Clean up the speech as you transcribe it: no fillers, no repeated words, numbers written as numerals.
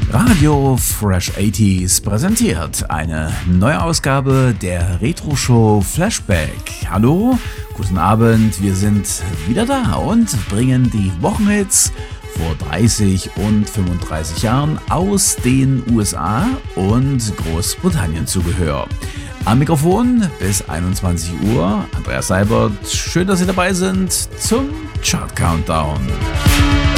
Radio Fresh 80s präsentiert eine neue Ausgabe der Retro-Show Flashback. Hallo, guten Abend, wir sind wieder da und bringen die Wochenhits vor 30 und 35 Jahren aus den USA und Großbritannien zu Gehör. Am Mikrofon bis 21 Uhr, Andreas Seibert. Schön, dass Sie dabei sind zum Chart Countdown.